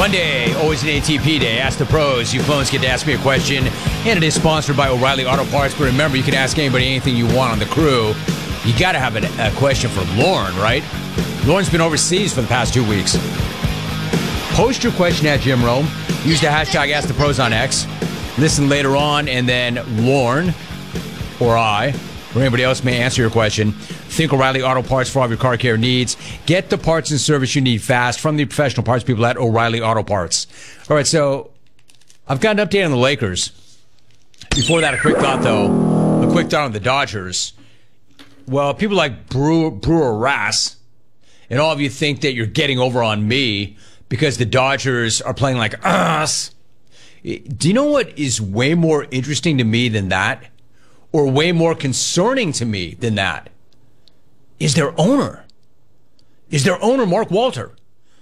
Monday, always an ATP day. Ask the pros. You phones get to ask me a question. And it is sponsored by O'Reilly Auto Parts. But remember, you can ask anybody anything you want on the crew. You got to have a question for Lauren, right? Lauren's been overseas for the past 2 weeks. Post your question at Jim Rome. Use the hashtag Ask the Pros on X. Listen later on, and then Lauren or I or anybody else may answer your question. Think O'Reilly Auto Parts for all of your car care needs. Get the parts and service you need fast from the professional parts people at O'Reilly Auto Parts. All right, so I've got an update on the Lakers. Before that, a quick thought on the Dodgers. Well, people like Brewer Rass and all of you think that you're getting over on me because the Dodgers are playing like us. Do you know what is way more interesting to me than that? Or way more concerning to me than that? Is their owner. Is their owner Mark Walter?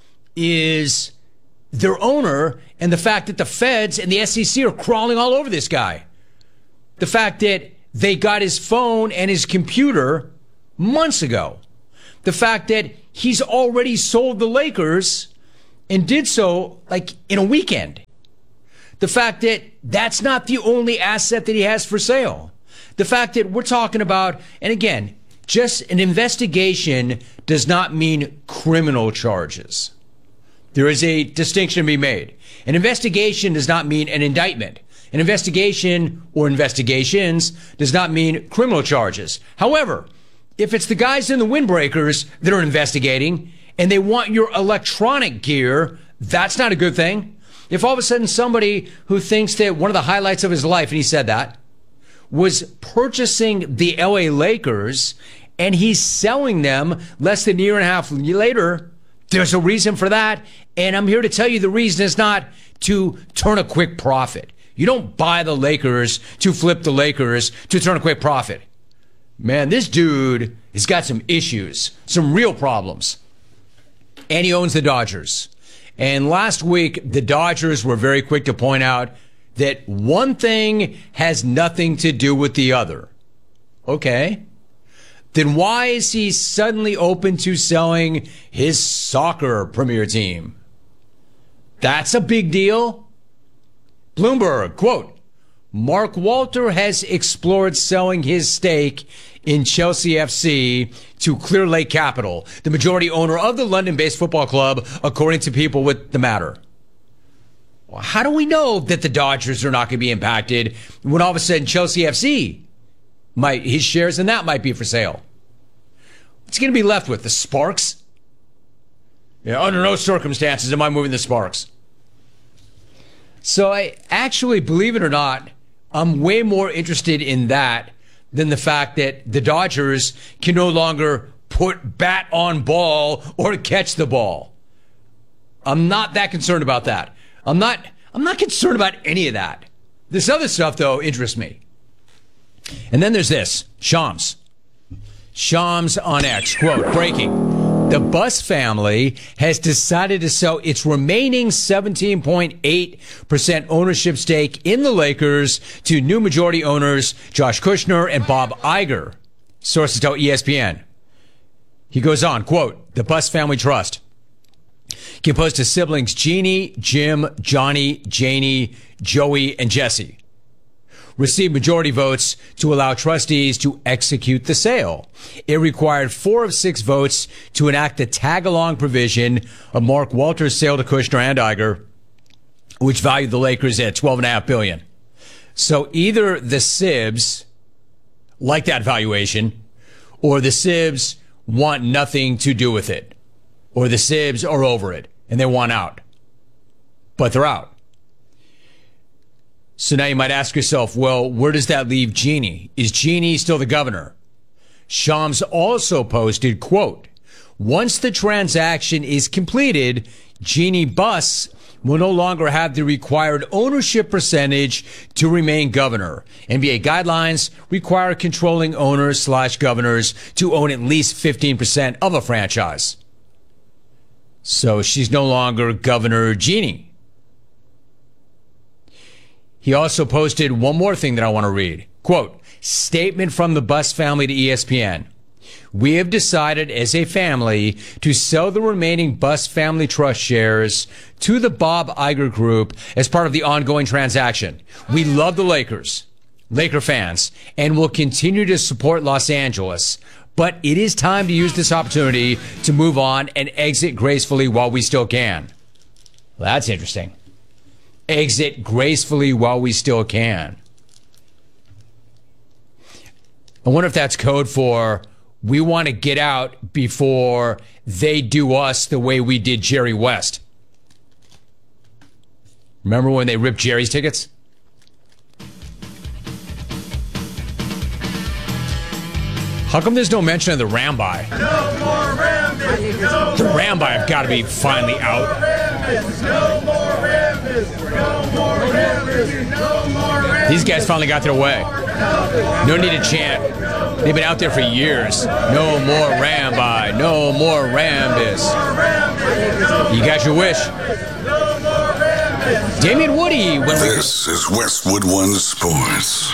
Is their owner and the fact that the feds and the SEC are crawling all over this guy. The fact that they got his phone and his computer months ago. The fact that he's already sold the Lakers and did so like in a weekend. The fact that that's not the only asset that he has for sale. The fact that we're talking about, and again, just an investigation does not mean criminal charges. There is a distinction to be made. An investigation does not mean an indictment. An investigation or investigations does not mean criminal charges. However, if it's the guys in the windbreakers that are investigating and they want your electronic gear, that's not a good thing. If all of a sudden somebody who thinks that one of the highlights of his life, and he said that, was purchasing the LA Lakers and he's selling them less than a year and a half later, there's a reason for that. And I'm here to tell you the reason is not to turn a quick profit. You don't buy the Lakers to flip the Lakers to turn a quick profit. Man, this dude has got some issues, some real problems. And he owns the Dodgers. And last week, the Dodgers were very quick to point out that one thing has nothing to do with the other. Okay. Then why is he suddenly open to selling his soccer premier team? That's a big deal. Bloomberg, quote, Mark Walter has explored selling his stake in Chelsea FC to Clear Lake Capital, the majority owner of the London-based football club, according to people with the matter. Well, how do we know that the Dodgers are not going to be impacted when all of a sudden Chelsea FC his shares in that might be for sale? What's he going to be left with? The Sparks? Yeah, under no circumstances am I moving the Sparks. So I actually, believe it or not, I'm way more interested in that than the fact that the Dodgers can no longer put bat on ball or catch the ball. I'm not that concerned about that. I'm not concerned about any of that. This other stuff, though, interests me. And then there's this, Shams. Shams on X, quote, breaking. The Buss family has decided to sell its remaining 17.8% ownership stake in the Lakers to new majority owners Josh Kushner and Bob Iger. Sources tell ESPN. He goes on, quote, the Buss family trust, composed of siblings Jeannie, Jim, Johnny, Janie, Joey, and Jesse, received majority votes to allow trustees to execute the sale. It required 4 of 6 votes to enact the tag-along provision of Mark Walter's sale to Kushner and Iger, which valued the Lakers at $12.5 billion. So either the Sibs like that valuation, or the Sibs want nothing to do with it, or the Sibs are over it and they want out. But they're out. So now you might ask yourself, well, where does that leave Jeannie? Is Jeannie still the governor? Shams also posted, quote, once the transaction is completed, Jeannie Buss will no longer have the required ownership percentage to remain governor. NBA guidelines require controlling owners/governors to own at least 15% of a franchise. So she's no longer Governor Jeannie. He also posted one more thing that I want to read. Quote, statement from the Buss family to ESPN. We have decided as a family to sell the remaining Buss Family Trust shares to the Bob Iger Group as part of the ongoing transaction. We love the Lakers, Laker fans, and will continue to support Los Angeles. But it is time to use this opportunity to move on and exit gracefully while we still can. Well, that's interesting. Exit gracefully while we still can. I wonder if that's code for we want to get out before they do us the way we did Jerry West. Remember when they ripped Jerry's tickets? How come there's no mention of the Ramby? No more Rambis! No The Ramby have got to be finally out. No more Rambis! No more Rambis! No more Rambis! These guys finally got their way. No need to chant. They've been out there for years. No more Ramby. No more Rambis. You got your wish. Damian Woody. This is Westwood One Sports.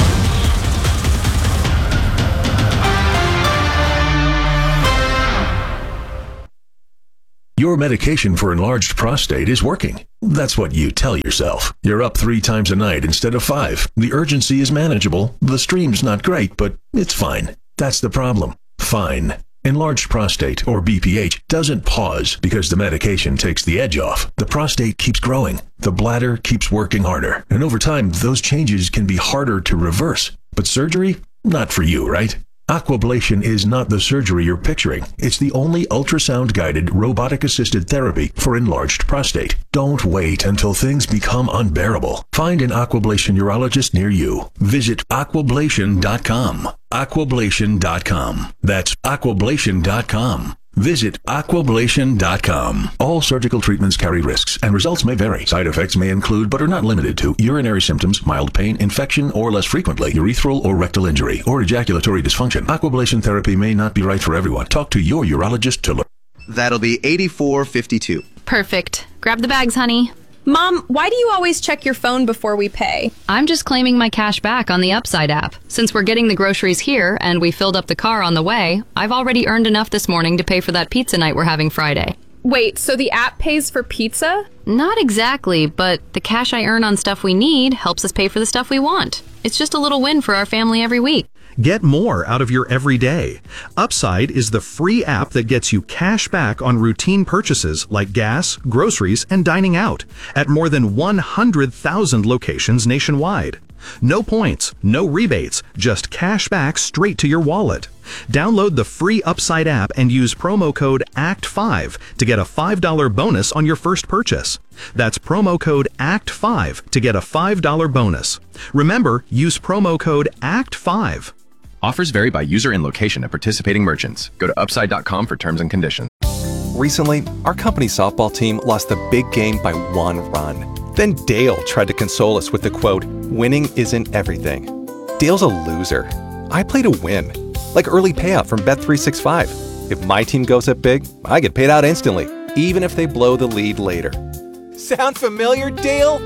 Your medication for enlarged prostate is working. That's what you tell yourself. You're up 3 times a night instead of 5. The urgency is manageable. The stream's not great, but it's fine. That's the problem. Fine. Enlarged prostate, or BPH, doesn't pause because the medication takes the edge off. The prostate keeps growing. The bladder keeps working harder. And over time, those changes can be harder to reverse. But surgery? Not for you, right? Aquablation is not the surgery you're picturing. It's the only ultrasound-guided, robotic-assisted therapy for enlarged prostate. Don't wait until things become unbearable. Find an Aquablation urologist near you. Visit aquablation.com. Aquablation.com. That's aquablation.com. Visit aquablation.com. All surgical treatments carry risks, and results may vary. Side effects may include, but are not limited to, urinary symptoms, mild pain, infection, or less frequently, urethral or rectal injury, or ejaculatory dysfunction. Aquablation therapy may not be right for everyone. Talk to your urologist to learn. That'll be $84.52. Perfect. Grab the bags, honey. Mom, why do you always check your phone before we pay? I'm just claiming my cash back on the Upside app. Since we're getting the groceries here and we filled up the car on the way, I've already earned enough this morning to pay for that pizza night we're having Friday. Wait, so the app pays for pizza? Not exactly, but the cash I earn on stuff we need helps us pay for the stuff we want. It's just a little win for our family every week. Get more out of your everyday. Upside is the free app that gets you cash back on routine purchases like gas, groceries, and dining out at more than 100,000 locations nationwide. No points, no rebates, just cash back straight to your wallet. Download the free Upside app and use promo code ACT5 to get a $5 bonus on your first purchase. That's promo code ACT5 to get a $5 bonus. Remember, use promo code ACT5. Offers vary by user and location at participating merchants. Go to upside.com for terms and conditions. Recently, our company softball team lost the big game by 1 run. Then Dale tried to console us with the quote, "Winning isn't everything." Dale's a loser. I play to win. Like early payout from Bet365. If my team goes up big, I get paid out instantly, even if they blow the lead later. Sound familiar, Dale?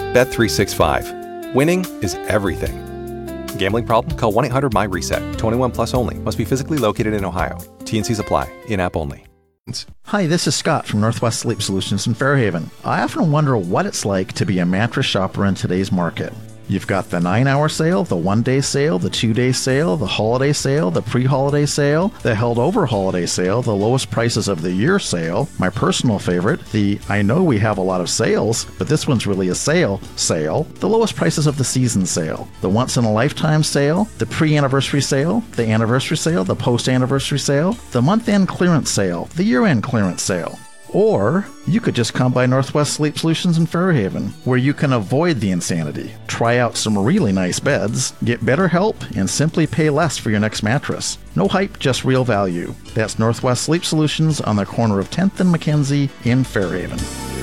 Bet365. Winning is everything. Gambling problem? Call 1-800-MY-RESET. 21 plus only. Must be physically located in Ohio. T&Cs apply. In-app only. Hi, this is Scott from Northwest Sleep Solutions in Fairhaven. I often wonder what it's like to be a mattress shopper in today's market. You've got the 9-hour sale, the 1-day sale, the 2-day sale, the holiday sale, the pre-holiday sale, the held over holiday sale, the lowest prices of the year sale, my personal favorite, the I know we have a lot of sales, but this one's really a sale, the lowest prices of the season sale, the once in a lifetime sale, the pre-anniversary sale, the anniversary sale, the post-anniversary sale, the month-end clearance sale, the year-end clearance sale. Or you could just come by Northwest Sleep Solutions in Fairhaven, where you can avoid the insanity, try out some really nice beds, get better help, and simply pay less for your next mattress. No hype, just real value. That's Northwest Sleep Solutions on the corner of 10th and Mackenzie in Fairhaven.